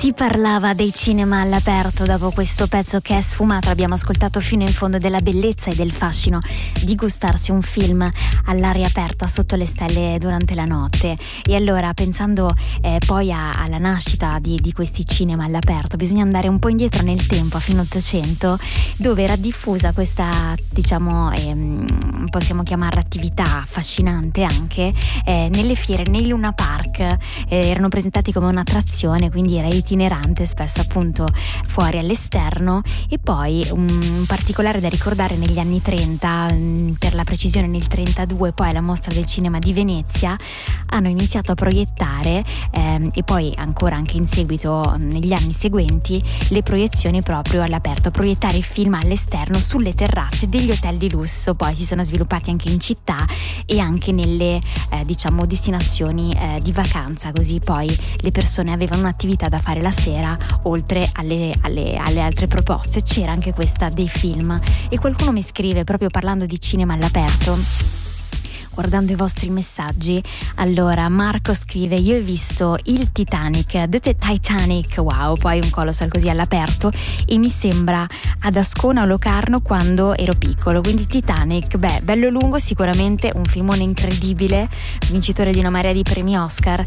Si parlava dei cinema all'aperto dopo questo pezzo che è sfumato. Abbiamo ascoltato fino in fondo della bellezza e del fascino di gustarsi un film all'aria aperta sotto le stelle durante la notte. E allora, pensando poi alla nascita di questi cinema all'aperto, bisogna andare un po' indietro nel tempo, a fine 800, dove era diffusa questa, diciamo, possiamo chiamarla attività affascinante anche nelle fiere, nei Luna Park. Erano presentati come un'attrazione, quindi era itinerante, spesso appunto fuori all'esterno. E poi un particolare da ricordare: negli anni 30, per la precisione nel 32, poi alla Mostra del Cinema di Venezia hanno iniziato a proiettare e poi ancora anche in seguito negli anni seguenti le proiezioni proprio all'aperto, proiettare i film all'esterno sulle terrazze degli hotel di lusso. Poi si sono sviluppati anche in città e anche nelle diciamo destinazioni di vacanza, così poi le persone avevano un'attività da fare la sera, oltre alle altre proposte c'era anche questa dei film. E qualcuno mi scrive, proprio parlando di cinema all'aperto, guardando i vostri messaggi. Allora Marco scrive: io ho visto il Titanic, The Titanic, wow, poi un colossal così all'aperto, e mi sembra ad Ascona o Locarno quando ero piccolo. Quindi Titanic, bello lungo, sicuramente un filmone incredibile, vincitore di una marea di premi Oscar,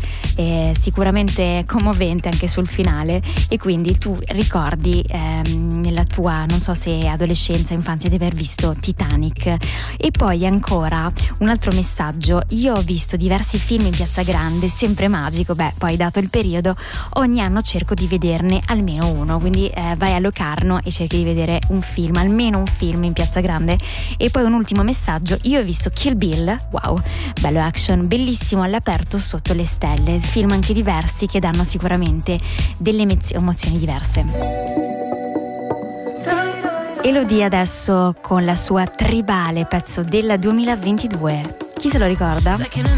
sicuramente commovente anche sul finale. E quindi tu ricordi nella tua, non so se adolescenza, infanzia, di aver visto Titanic. E poi ancora un altro messaggio: io ho visto diversi film in Piazza Grande, sempre magico. Poi dato il periodo, ogni anno cerco di vederne almeno uno, quindi vai a Locarno e cerchi di vedere un film, almeno un film in Piazza Grande. E poi un ultimo messaggio: io ho visto Kill Bill, wow, bello action, bellissimo all'aperto sotto le stelle. Film anche diversi che danno sicuramente delle emozioni diverse. Elodie adesso con la sua Tribale, pezzo del 2022. Chi se lo ricorda?